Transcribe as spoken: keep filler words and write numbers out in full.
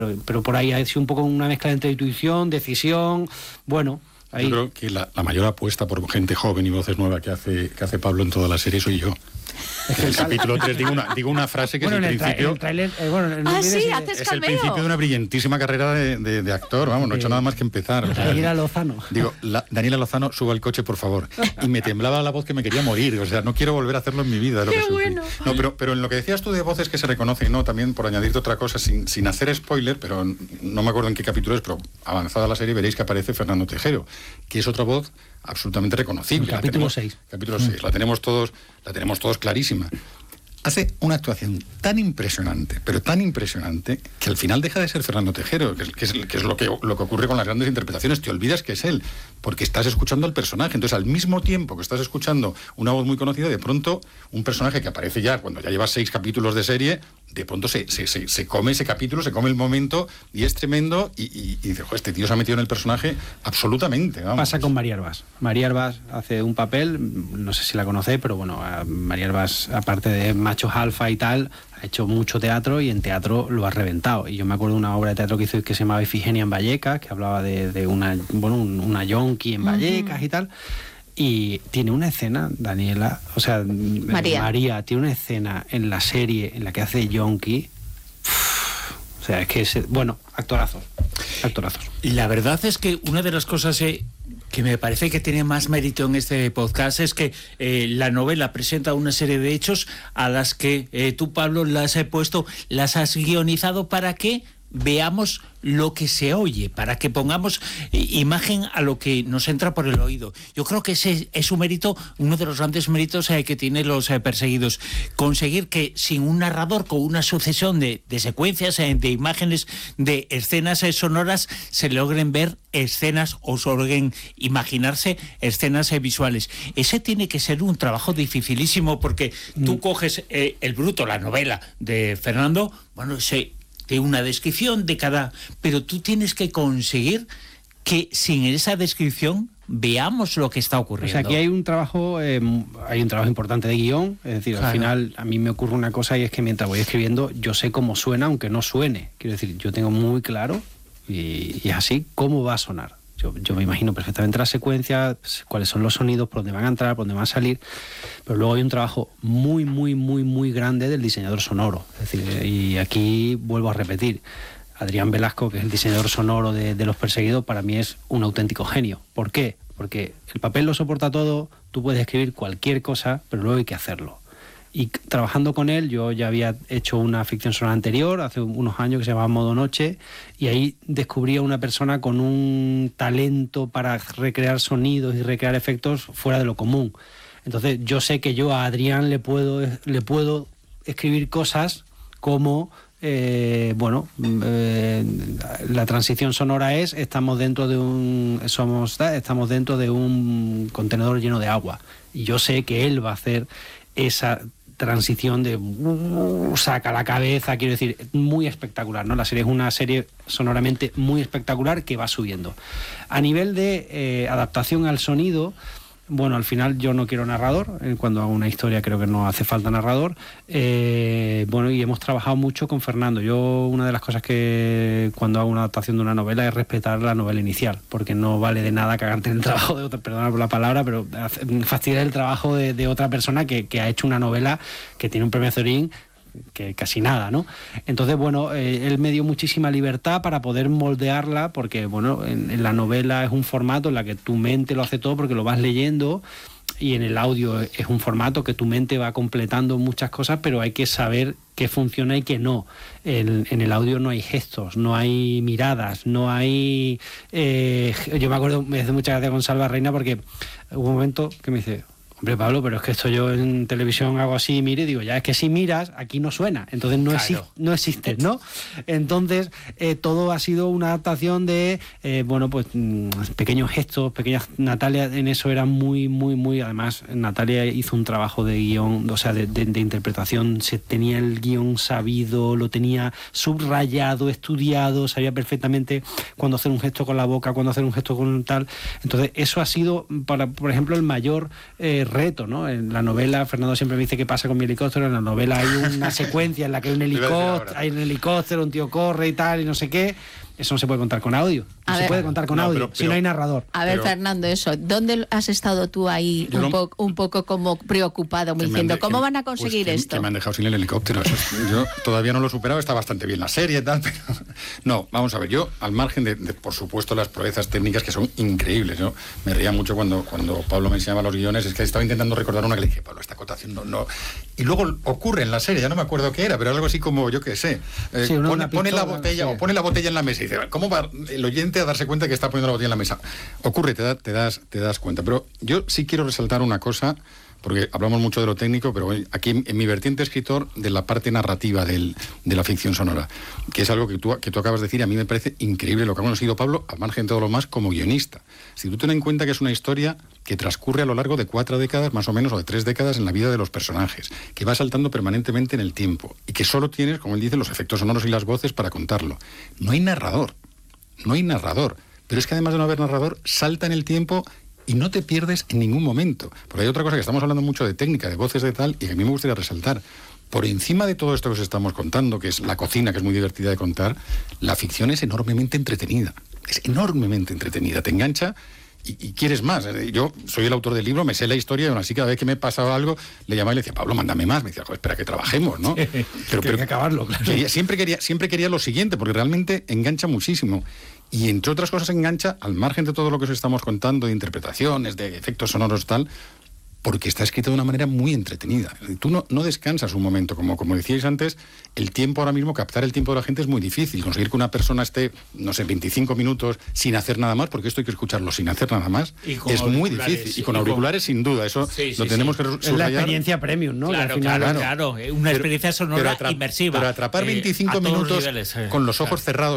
Pero, pero por ahí ha sido un poco una mezcla entre intuición, decisión, bueno... Ahí. Yo creo que la, la mayor apuesta por gente joven y voces nuevas que hace, que hace Pablo en toda la serie soy yo. En el capítulo tres digo una, digo una frase que bueno, es el, el principio... El trailer, eh, bueno, el ah, sí, es, haces es cameo. el principio de una brillantísima carrera de, de, de actor, vamos, no he hecho nada más que empezar. O sea, Daniela Lozano. Digo, la, Daniela Lozano, suba al coche, por favor. Y me temblaba la voz que me quería morir, o sea, no quiero volver a hacerlo en mi vida. Lo ¡Qué que bueno! No, pero, pero en lo que decías tú de voces que se reconocen, no, también por añadirte otra cosa, sin, sin hacer spoiler, pero no me acuerdo en qué capítulo es, pero avanzada la serie veréis que aparece Fernando Tejero, que es otra voz absolutamente reconocible. El capítulo seis. Capítulo seis, la tenemos todos, la tenemos todos clarísima. Hace una actuación tan impresionante, pero tan impresionante, que al final deja de ser Fernando Tejero, que es, que es, que es lo, que, lo que ocurre con las grandes interpretaciones. Te olvidas que es él, porque estás escuchando al personaje. Entonces, al mismo tiempo que estás escuchando una voz muy conocida, de pronto, un personaje que aparece ya cuando ya lleva seis capítulos de serie, de pronto se, se, se, se come ese capítulo, se come el momento, y es tremendo, y, y, y dice, joder, este tío se ha metido en el personaje absolutamente. Vamos. Pasa con María Herbás. María Herbás hace un papel, no sé si la conocéis, pero bueno, María Herbás, aparte de machos alfa y tal, ha hecho mucho teatro y en teatro lo ha reventado. Y yo me acuerdo de una obra de teatro que hizo que se llamaba Ifigenia en Vallecas, que hablaba de, de una, bueno, una yonki en Vallecas uh-huh. y tal. Y tiene una escena, Daniela, o sea, María. María tiene una escena en la serie en la que hace yonki. O sea, es que es, bueno, actorazos, actorazos. Y la verdad es que una de las cosas eh, que me parece que tiene más mérito en este podcast es que eh, la novela presenta una serie de hechos a las que eh, tú, Pablo, las has puesto, las has guionizado para que veamos lo que se oye, para que pongamos eh, imagen a lo que nos entra por el oído. Yo creo que ese es un mérito, uno de los grandes méritos eh, que tienen los eh, perseguidos. Conseguir que sin un narrador, con una sucesión de, de secuencias, eh, de imágenes, de escenas eh, sonoras, se logren ver escenas o se logren imaginarse escenas eh, visuales. Ese tiene que ser un trabajo dificilísimo, porque mm. tú coges eh, el bruto, la novela de Fernando, bueno, ese... de una descripción de cada... Pero tú tienes que conseguir que sin esa descripción veamos lo que está ocurriendo. O sea, aquí hay un trabajo, eh, hay un trabajo importante de guión, es decir, claro. Al final a mí me ocurre una cosa, y es que mientras voy escribiendo yo sé cómo suena aunque no suene. Quiero decir, yo tengo muy claro, y, y es así, cómo va a sonar. Yo, yo me imagino perfectamente la secuencia, cuáles son los sonidos, por dónde van a entrar, por dónde van a salir, pero luego hay un trabajo muy, muy, muy, muy grande del diseñador sonoro. Es decir, y aquí vuelvo a repetir, Adrián Velasco, que es el diseñador sonoro de, de Los Perseguidos, para mí es un auténtico genio. ¿Por qué? Porque el papel lo soporta todo, tú puedes escribir cualquier cosa, pero luego hay que hacerlo. Y trabajando con él, yo ya había hecho una ficción sonora anterior, hace unos años, que se llamaba Modo Noche, y ahí descubrí a una persona con un talento para recrear sonidos y recrear efectos fuera de lo común. Entonces yo sé que yo a Adrián le puedo, le puedo escribir cosas como... Eh, bueno, eh, la transición sonora es, estamos dentro de un somos estamos dentro de un contenedor lleno de agua, y yo sé que él va a hacer esa transición de uh, saca la cabeza, quiero decir, muy espectacular, ¿no? La serie es una serie sonoramente muy espectacular que va subiendo. A nivel de eh, adaptación al sonido, bueno, al final yo no quiero narrador, eh, cuando hago una historia creo que no hace falta narrador, eh, bueno, y hemos trabajado mucho con Fernando. Yo, una de las cosas que cuando hago una adaptación de una novela es respetar la novela inicial, porque no vale de nada cagarte en el trabajo de otra, perdona por la palabra, pero fastidiar el trabajo de, de otra persona que, que ha hecho una novela que tiene un premio Zorín, que casi nada, ¿no? Entonces, bueno, eh, él me dio muchísima libertad para poder moldearla, porque, bueno, en, en la novela es un formato en la que tu mente lo hace todo porque lo vas leyendo, y en el audio es un formato que tu mente va completando muchas cosas, pero hay que saber qué funciona y qué no. En, en el audio no hay gestos, no hay miradas, no hay... Eh, yo me acuerdo, me hace mucha gracia con Salva Reina, porque hubo un momento que me dice... Hombre, Pablo, pero es que esto yo en televisión hago así y mire, y digo, ya es que si miras, aquí no suena, entonces no, claro. exi- no existe, ¿no? Entonces, eh, todo ha sido una adaptación de, eh, bueno, pues mmm, pequeños gestos, pequeñas... Natalia en eso era muy, muy, muy... Además, Natalia hizo un trabajo de guión, o sea, de, de, de interpretación, se tenía el guión sabido, lo tenía subrayado, estudiado, sabía perfectamente cuándo hacer un gesto con la boca, cuándo hacer un gesto con tal. Entonces, eso ha sido, para, por ejemplo, el mayor... Eh, reto, ¿no? En la novela, Fernando siempre me dice qué pasa con mi helicóptero, en la novela hay una secuencia en la que hay un helicóptero, hay un helicóptero, un tío corre y tal, y no sé qué. Eso no se puede contar con audio. No a se ver, puede contar con no, audio pero, pero, si no hay narrador. A ver, pero, Fernando, eso. ¿Dónde has estado tú ahí un, no, po un poco como preocupado, diciendo, ¿cómo que, van a conseguir pues esto? Que me han dejado sin el helicóptero. Eso, yo todavía no lo he superado, está bastante bien la serie y tal, pero... No, vamos a ver, yo, al margen de, de por supuesto, las proezas técnicas que son increíbles, ¿no? Me reía mucho cuando, cuando Pablo me enseñaba los guiones, es que estaba intentando recordar una que le dije, Pablo, esta acotación no... no... Y luego ocurre en la serie, ya no me acuerdo qué era, pero algo así como, yo qué sé, eh, sí, pone, pone la botella, o pone la botella en la mesa y dice, ¿cómo va el oyente a darse cuenta que está poniendo la botella en la mesa? Ocurre, te, da, te, das, te das cuenta. Pero yo sí quiero resaltar una cosa, porque hablamos mucho de lo técnico, pero aquí en, en mi vertiente escritor, de la parte narrativa del, de la ficción sonora, que es algo que tú, que tú acabas de decir, a mí me parece increíble lo que ha conseguido Pablo, al margen de todo lo más, como guionista. Si tú ten en cuenta que es una historia que transcurre a lo largo de cuatro décadas, más o menos, o de tres décadas en la vida de los personajes, que va saltando permanentemente en el tiempo, y que solo tienes, como él dice, los efectos sonoros y las voces para contarlo. No hay narrador. No hay narrador, pero es que además de no haber narrador, salta en el tiempo y no te pierdes en ningún momento. Porque hay otra cosa que estamos hablando mucho de técnica, de voces de tal, y que a mí me gustaría resaltar. Por encima de todo esto que os estamos contando, que es la cocina, que es muy divertida de contar, la ficción es enormemente entretenida. Es enormemente entretenida, te engancha y, y quieres más. Yo soy el autor del libro, me sé la historia y aún así cada vez que me pasaba algo, le llamaba y le decía, Pablo, mándame más. Me decía, joder, espera que trabajemos, ¿no? Sí, pero, pero hay que acabarlo, claro. Quería, siempre, quería, siempre quería lo siguiente, porque realmente engancha muchísimo. Y entre otras cosas engancha, al margen de todo lo que os estamos contando, de interpretaciones, de efectos sonoros tal, porque está escrito de una manera muy entretenida. Tú no, no descansas un momento, como, como decíais antes, el tiempo ahora mismo, captar el tiempo de la gente es muy difícil. Conseguir que una persona esté, no sé, veinticinco minutos sin hacer nada más, porque esto hay que escucharlo sin hacer nada más, es muy difícil. Y con y auriculares, con... sin duda, eso sí, sí, lo tenemos sí. que subrayar. Es la experiencia premium, ¿no? Claro, final, claro, claro, una experiencia sonora pero inmersiva. Pero atrapar veinticinco eh, minutos niveles, eh, con los ojos claro. cerrados